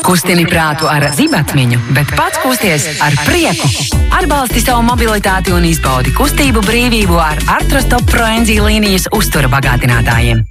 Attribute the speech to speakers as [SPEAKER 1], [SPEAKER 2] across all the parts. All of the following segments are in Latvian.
[SPEAKER 1] Kustini prātu ar zibatmiņu, bet pats kusties ar prieku. Atbalsti savu mobilitāti un izbaudi kustību brīvību ar Artrostop Pro NZ līnijas uztura bagātinātājiem.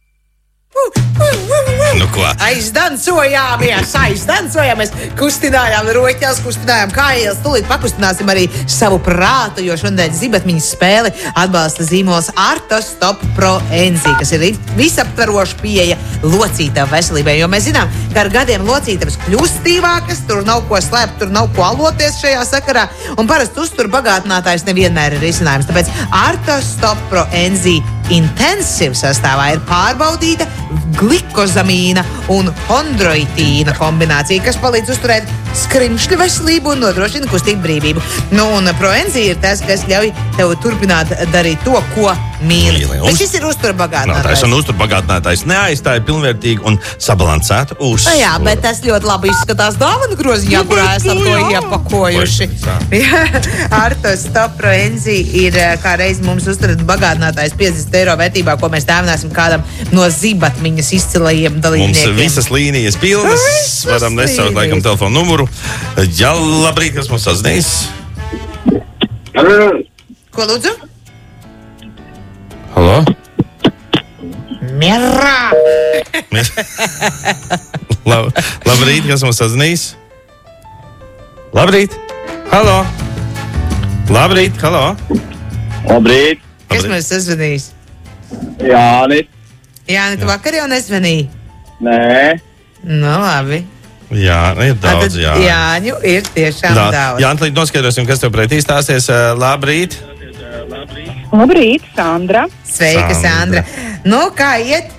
[SPEAKER 2] Nu ko?
[SPEAKER 3] Aizdancojāmies, kustinājām roķās, kustinājām kājas, tūlīt pakustināsim arī savu prātu, jo šodien zibatmiņas spēli atbalsta zīmols Artrostop Pro NZ, kas ir visaptveroša pieeja locītām veselībai, jo mēs zinām, ka ar gadiem locītavas kļūst stīvākas, tur nav ko slēpt, tur nav ko aloties šajā sakarā, un parasti uztura bagātinātājs nevienmēr ir risinājums, tāpēc Artrostop Pro NZ intensīva sastāvā ir pārbaudīta glikozamīna un chondroitīna kombinācija, kas palīdz uzturēt skrimšļu veselību un nodrošina kustību brīvību. Nu, un Proenzi ir tas, kas ļauj tev turpināt darīt to, ko mīli. Bet šis ir uzturbagātinātājs.
[SPEAKER 2] Un uzturbagātinātājs neaizstāja pilnvērtīgu un sabalansētu uzturu.
[SPEAKER 3] Jā, bet tas ļoti labi izskatās dāvanu groziņā, kurā esam to iepakojuši. Artrostop Pro NZ ir kā reiz mums uzturat bagātinātājs 50 eiro vērtībā, ko mēs dāvināsim kādam no zibatmiņas izcilajiem dalībniekiem.
[SPEAKER 2] Mums visas līnijas pilnas, varam nesaukt laikam telefonu numuru. Jā, labrīt, kas mums sazinājas?
[SPEAKER 3] Ko lūdzu?
[SPEAKER 2] Halo?
[SPEAKER 3] Mierā!
[SPEAKER 2] Labrīt, kas mums sazinājas? Labrīt! Halo! Labrīt, halo!
[SPEAKER 4] Labrīt!
[SPEAKER 3] Kas mums sazvanīs?
[SPEAKER 4] Jānis.
[SPEAKER 3] Jāni, tu vakar jau nezvanīji?
[SPEAKER 4] Nē.
[SPEAKER 3] Nu, labi.
[SPEAKER 2] Jā, ir daudz, jā.
[SPEAKER 3] Jāņu ir tiešām daudz.
[SPEAKER 2] Jā, līdz noskaidrosim, kas tev pretī stāsies. Labrīt!
[SPEAKER 5] Labrīt, Sandra!
[SPEAKER 3] Sveika, Sandra! Nu, kā iet?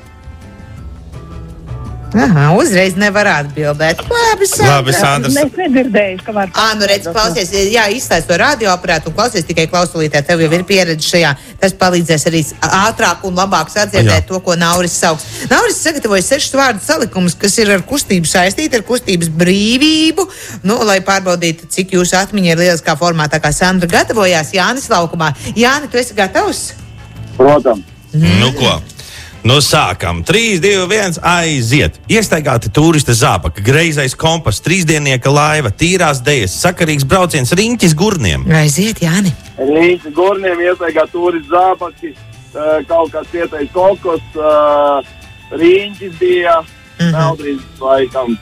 [SPEAKER 3] Aha, uzreiz nevar atbildēt. Labi, Sandra.
[SPEAKER 5] Es nedzirdēju, ka var.
[SPEAKER 3] Nu redz, klausies, jā, izstāst to radioaparātu un klausies tikai klausulītē. Tev jau ir pieredze šajā. Tas palīdzēs arī ātrāk un labāk sadzirdēt to, ko Nauris sauks. Nauris sagatavoja 6 vārdu salikumus, kas ir ar kustību saistīti, ar kustības brīvību, nu, lai pārbaudītu, cik jūsu atmiņa ir lieliskā formā, tā kā Sandra gatavojās Jānis laukumā. Jāni, tu esi gatavs?
[SPEAKER 4] Protams.
[SPEAKER 2] Nu ko? Nu sākam. 3, 2, 1, aiziet. Iestaigāti turista zābaka, greizais kompas, trīsdiennieka laiva, tīrās dejas, sakarīgs brauciens riņķis gurniem.
[SPEAKER 3] Aiziet, Jāni.
[SPEAKER 4] Riņķis gurniem iestaigā turista zābaki, kaut kāds ietais kokos, riņķis bija, naudrīns laikam.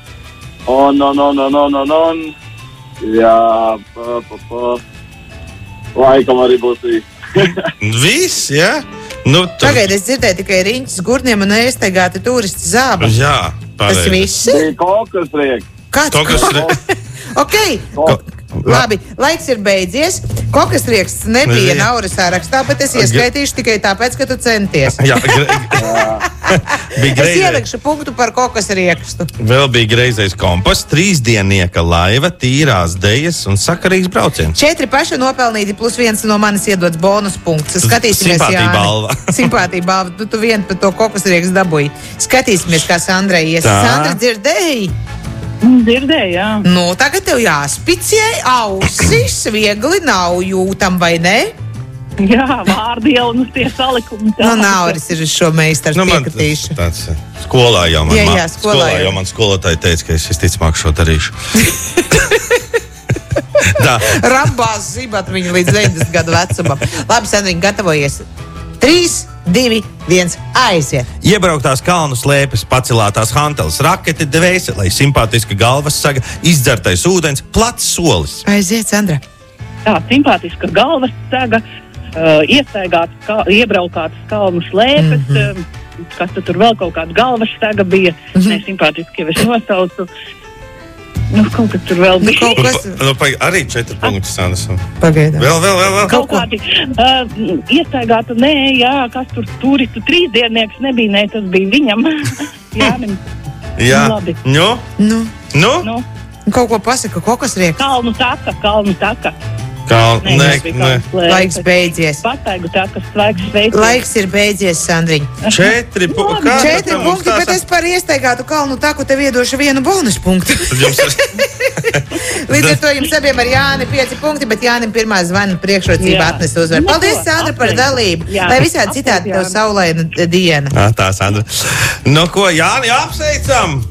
[SPEAKER 4] Jā, laikam arī būs viss.
[SPEAKER 2] Viss, jā? Nu,
[SPEAKER 3] tagad es dzirdēju tikai riņķis gurniem un iestaigāti turisti zābaki.
[SPEAKER 2] Jā,
[SPEAKER 3] tas viss.
[SPEAKER 4] Bija kokas rieks.
[SPEAKER 3] Kāds kokas? Ok. Labi, laiks ir beidzies. Kokas rieksts nebija Nauris sārakstā, bet es ieskaitīšu tikai tāpēc, ka tu centies.
[SPEAKER 2] Jā,
[SPEAKER 3] es ielikšu punktu par kokas riekstu.
[SPEAKER 2] Vēl bija greizais kompas, trīsdiennieka laiva, tīrās dejas un sakarīgs brauciens.
[SPEAKER 3] 4 paši nopelnīti plus 1 no manis iedots bonus punkts. Skatīsimies,
[SPEAKER 2] Simpātija balva.
[SPEAKER 3] Simpātija balva. Tu vien par to kokas riekstu dabūji. Skatīsimies, kā Sandrai ies. Sandra, dzirdēji?
[SPEAKER 5] Dzirdēju, jā.
[SPEAKER 3] Nu, tagad tev jāspicē ausis, viegli nav jūtam, vai ne?
[SPEAKER 5] Jā, vārdi jau un tie salikumi.
[SPEAKER 3] Nu, Nauris ir uz šo meistars piekatīšu.
[SPEAKER 2] Tāds skolā jau man,
[SPEAKER 3] skolā
[SPEAKER 2] jau man skolotāji teica, ka es visticamāk šo darīšu.
[SPEAKER 3] Rambās zibat viņu līdz 90 gadu vecumam. Labi, Sandriņ, gatavojies. 3, 2, 1, aiziet.
[SPEAKER 2] Iebrauktās kalnu slēpes, pacelātās hanteles, rakete, dvēsele, simpātiska galvas saga, izdzertais ūdens, plats solis.
[SPEAKER 3] Aiziet, Sandra.
[SPEAKER 5] Tā, simpātiska galvas saga, iebraukātas kalnu slēpes, kas tur vēl kaut kāda galvas saga bija, simpātiski, jau es nosaucu. Nu, kaut kas tur vēl bija.
[SPEAKER 2] Arī 4 punktus, Sandras.
[SPEAKER 3] Pagaidām.
[SPEAKER 2] Vēl.
[SPEAKER 5] Kaut kādi iestaigāta, kas tur turistu trīsdiennieks nebija, tas bija viņam. Jānim.
[SPEAKER 2] Jā.
[SPEAKER 5] Labi.
[SPEAKER 2] Nu?
[SPEAKER 3] Kaut ko pasaka, kokas rieks.
[SPEAKER 5] Kalnu taka.
[SPEAKER 3] Laiks beidzies.
[SPEAKER 5] Pataigu takas, laiks
[SPEAKER 3] Laiks ir beidzies, Sandriņ.
[SPEAKER 2] 4 punkti,
[SPEAKER 3] bet es par iestaigātu kalnu taku tev iedošu 1 bonus punktu. Līdz ar to jums abiem ar Jāni 5 punkti, bet Jānim pirmā zvana priekšrocība atnes uzvaru. Paldies, Sandra, par dalību. Lai visādi citādi tev saulaina diena.
[SPEAKER 2] Tā, Sandra. Nu ko, Jāni, apsveicam!